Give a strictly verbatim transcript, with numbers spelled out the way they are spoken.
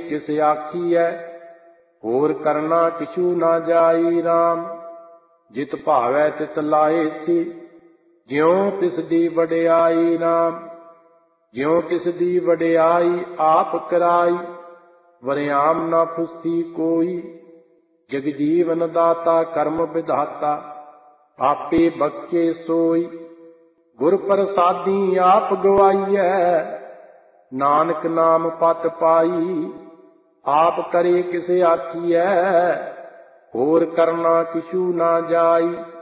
किस आखियै, होर करना किछु ना जाई राम। जित भावै तित लाए सी, ज्यों तिस दी वडियाई राम। ज्यों तिस दी वडियाई आप कराई, वरियाम ना फुसी कोई। जगजीवन दाता कर्म विधाता, आपे बख्शे सोई। गुर प्रसादी आप गवाईयै, नानक नाम पत पाई। आप करे किस आखियै, होर करना किछु ना जाई।